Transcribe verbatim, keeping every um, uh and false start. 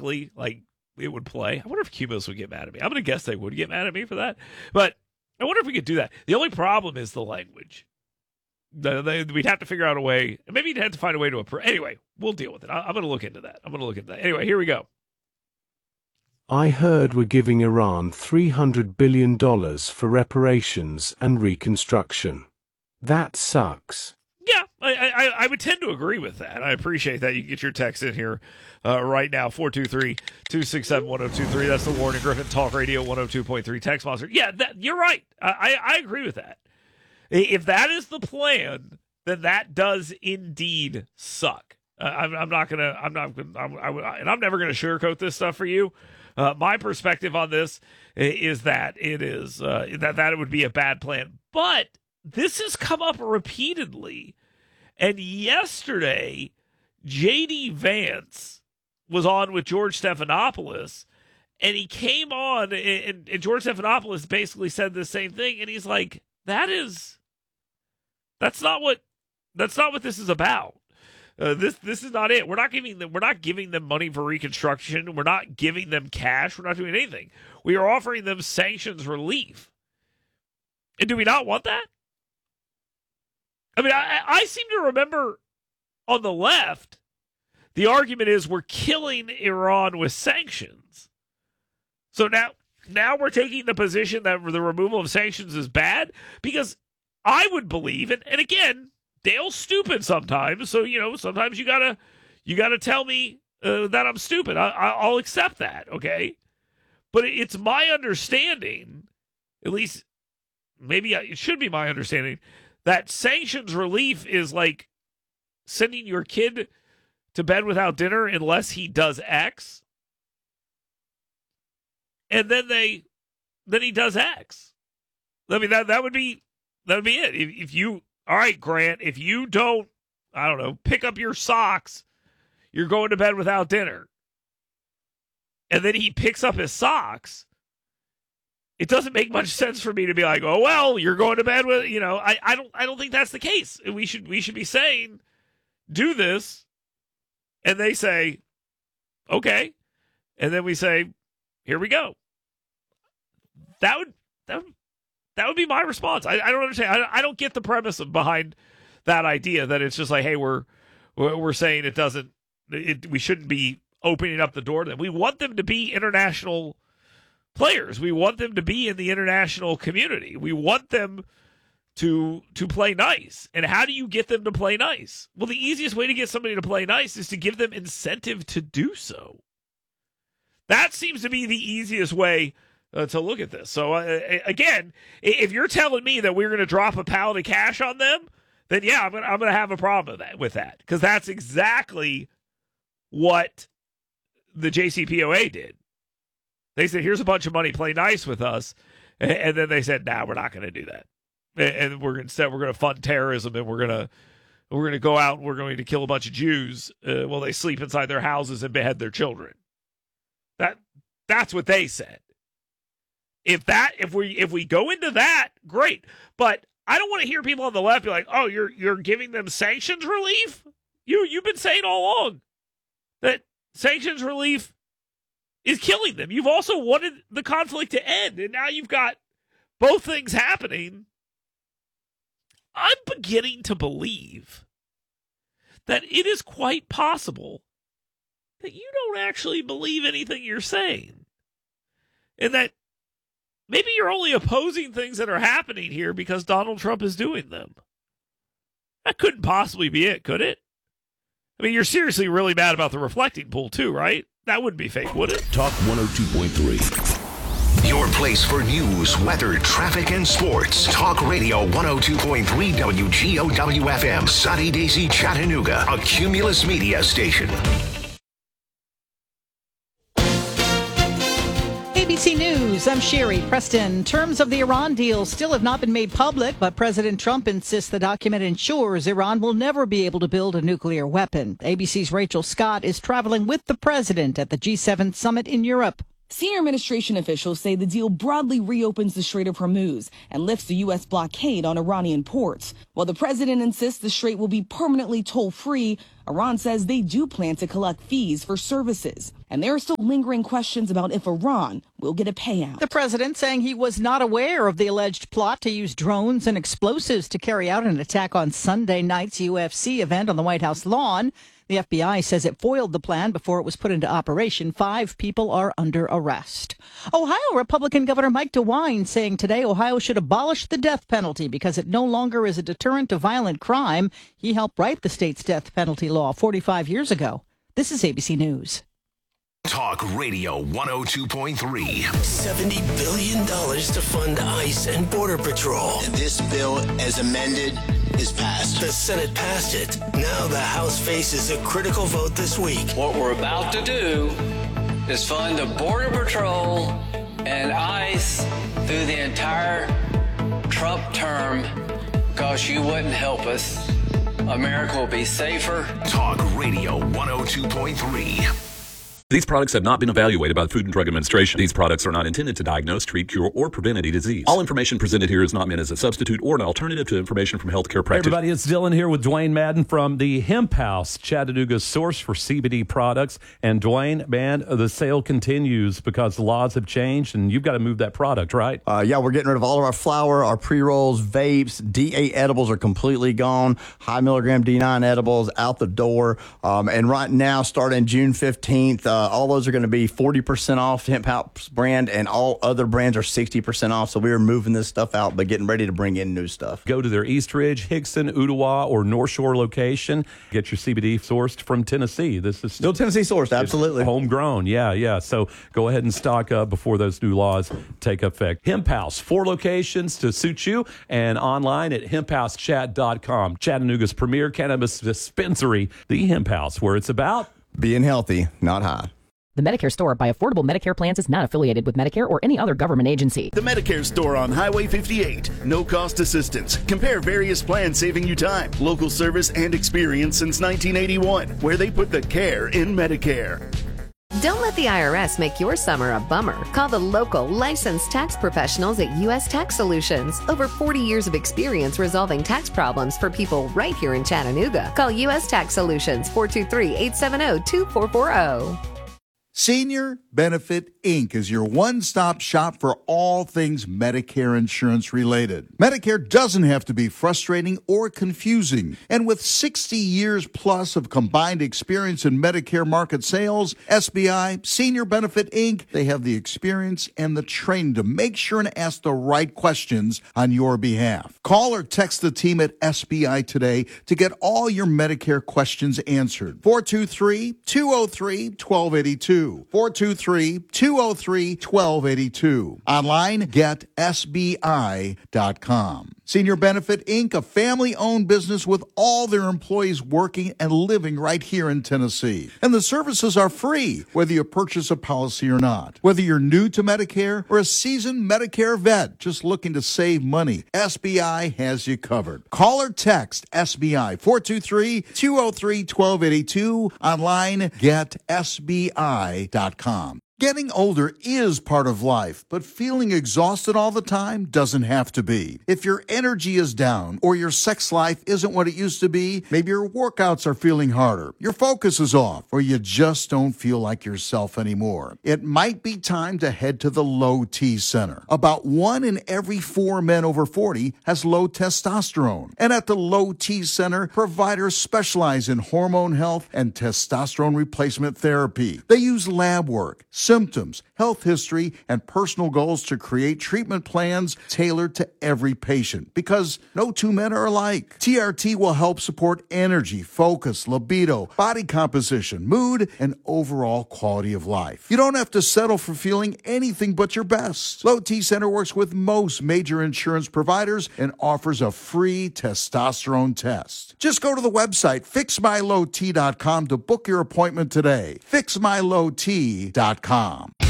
likely like it would play. I wonder if Cumulus would get mad at me. I'm going to guess they would get mad at me for that. But I wonder if we could do that. The only problem is the language. The, the, we'd have to figure out a way. Maybe you'd have to find a way to approve. Anyway, we'll deal with it. I, I'm going to look into that. I'm going to look into that. Anyway, here we go. I heard we're giving Iran three hundred billion dollars for reparations and reconstruction. That sucks. Yeah, I, I, I would tend to agree with that. I appreciate that. You can get your text in here uh, right now, four two three, two six seven, one oh two three. That's the Warren and Griffin Talk Radio one oh two point three text monster. Yeah, that, you're right. I, I, I agree with that. If that is the plan, then that does indeed suck. Uh, I'm, I'm not gonna. I'm not. I'm, I, and I'm never gonna sugarcoat this stuff for you. Uh, my perspective on this is that it is uh, that that it would be a bad plan. But this has come up repeatedly, and yesterday, J D Vance was on with George Stephanopoulos, and he came on, and, and George Stephanopoulos basically said the same thing, and he's like, "That is." That's not what. That's not what this is about. Uh, this this is not it. We're not giving them. We're not giving them money for reconstruction. We're not giving them cash. We're not doing anything. We are offering them sanctions relief. And do we not want that? I mean, I, I seem to remember on the left, the argument is we're killing Iran with sanctions. So now, now we're taking the position that the removal of sanctions is bad because. I would believe, and, and again, Dale's stupid sometimes, so, you know, sometimes you gotta you gotta tell me uh, that I'm stupid. I, I'll accept that, okay? But it's my understanding, at least maybe it should be my understanding, that sanctions relief is like sending your kid to bed without dinner unless he does X, and then they then he does X. I mean, that that would be... That would be it. If, if you, all right, Grant, if you don't, I don't know, pick up your socks, you're going to bed without dinner. And then he picks up his socks. It doesn't make much sense for me to be like, oh, well, you're going to bed with, you know, I, I don't, I don't think that's the case. We should, we should be saying, do this. And they say, okay. And then we say, here we go. That would, that would, That would be my response. I, I don't understand. I, I don't get the premise of behind that idea that it's just like, hey, we're we're saying it doesn't. It, we shouldn't be opening up the door to them. We want them to be international players. We want them to be in the international community. We want them to to play nice. And how do you get them to play nice? Well, the easiest way to get somebody to play nice is to give them incentive to do so. That seems to be the easiest way. Uh, to look at this. So, uh, again, if you're telling me that we're going to drop a pallet of cash on them, then, yeah, I'm going I'm to have a problem with that, with that, because that's exactly what the J C P O A did. They said, here's a bunch of money, play nice with us, and, and then they said, nah, we're not going to do that. And, and we're instead we're going to fund terrorism, and we're going to we're going to go out and we're going to kill a bunch of Jews uh, while they sleep inside their houses and behead their children. That That's what they said. If that, if we, if we go into that, great. But I don't want to hear people on the left be like, "Oh, you're you're giving them sanctions relief." You you've been saying all along that sanctions relief is killing them. You've also wanted the conflict to end, and now you've got both things happening. I'm beginning to believe that it is quite possible that you don't actually believe anything you're saying, and that. Maybe you're only opposing things that are happening here because Donald Trump is doing them. That couldn't possibly be it, could it? I mean, you're seriously really mad about the reflecting pool, too, right? That wouldn't be fake, would it? Talk one oh two point three. Your place for news, weather, traffic, and sports. Talk Radio one oh two point three W G O W F M. Sunny Daisy, Chattanooga. A Cumulus Media station. A B C News, I'm Sherry Preston. Terms of the Iran deal still have not been made public, but President Trump insists the document ensures Iran will never be able to build a nuclear weapon. A B C's Rachel Scott is traveling with the president at the G seven summit in Europe. Senior administration officials say the deal broadly reopens the Strait of Hormuz and lifts the U S blockade on Iranian ports. While the president insists the strait will be permanently toll-free, Iran says they do plan to collect fees for services. And there are still lingering questions about if Iran will get a payout. The president saying he was not aware of the alleged plot to use drones and explosives to carry out an attack on Sunday night's U F C event on the White House lawn. The F B I says it foiled the plan before it was put into operation. Five people are under arrest. Ohio Republican Governor Mike DeWine saying today Ohio should abolish the death penalty because it no longer is a deterrent to violent crime. He helped write the state's death penalty law forty-five years ago. This is A B C News. Talk Radio one oh two point three. seventy billion dollars to fund ICE and Border Patrol. This bill, as amended, is passed. The Senate passed it. Now the House faces a critical vote this week. What we're about to do is fund the Border Patrol and ICE through the entire Trump term because you wouldn't help us. America will be safer. Talk Radio one oh two point three. These products have not been evaluated by the Food and Drug Administration. These products are not intended to diagnose, treat, cure, or prevent any disease. All information presented here is not meant as a substitute or an alternative to information from healthcare practitioners. Hey everybody, it's Dylan here with Dwayne Madden from the Hemp House, Chattanooga's source for C B D products. And Dwayne, man, the sale continues because the laws have changed and you've got to move that product, right? Uh, yeah, we're getting rid of all of our flour, our pre-rolls, vapes, D eight edibles are completely gone. High milligram D nine edibles out the door. Um, and right now, starting June fifteenth, uh, Uh, all those are going to be forty percent off Hemp House brand, and all other brands are sixty percent off. So we are moving this stuff out, but getting ready to bring in new stuff. Go to their East Ridge, Hickson, Ottawa, or North Shore location. Get your C B D sourced from Tennessee. This is still Tennessee sourced, absolutely. Homegrown, yeah, yeah. So go ahead and stock up before those new laws take effect. Hemp House, four locations to suit you, and online at hemp house chat dot com. Chattanooga's premier cannabis dispensary, the Hemp House, where it's about being healthy, not high. The Medicare Store by Affordable Medicare Plans is not affiliated with Medicare or any other government agency. The Medicare Store on Highway fifty-eight. No cost assistance. Compare various plans saving you time, local service, and experience since nineteen eighty-one, where they put the care in Medicare. Don't let the I R S make your summer a bummer. Call the local licensed tax professionals at U S Tax Solutions. Over forty years of experience resolving tax problems for people right here in Chattanooga. Call U S Tax Solutions, four two three, eight seven zero, two four four zero. Senior Benefit Incorporated is your one-stop shop for all things Medicare insurance related. Medicare doesn't have to be frustrating or confusing. And with sixty years plus of combined experience in Medicare market sales, S B I, Senior Benefit Incorporated, they have the experience and the training to make sure and ask the right questions on your behalf. Call or text the team at S B I today to get all your Medicare questions answered. four two three, two oh three, one two eight two. four two three, two oh three, one two eight two. Online, get S B I dot com. Senior Benefit Incorporated, a family-owned business with all their employees working and living right here in Tennessee. And the services are free, whether you purchase a policy or not. Whether you're new to Medicare or a seasoned Medicare vet just looking to save money, S B I has you covered. Call or text S B I, four two three, two oh three, one two eight two. Online, get S B I dot com. Getting older is part of life, but feeling exhausted all the time doesn't have to be. If your energy is down or your sex life isn't what it used to be, maybe your workouts are feeling harder, your focus is off, or you just don't feel like yourself anymore, it might be time to head to the Low T Center. About one in every four men over forty has low testosterone. And at the Low T Center, providers specialize in hormone health and testosterone replacement therapy. They use lab work, symptoms, health history, and personal goals to create treatment plans tailored to every patient, because no two men are alike. T R T will help support energy, focus, libido, body composition, mood, and overall quality of life. You don't have to settle for feeling anything but your best. Low T Center works with most major insurance providers and offers a free testosterone test. Just go to the website fix my low t dot com to book your appointment today. fix my low t dot com.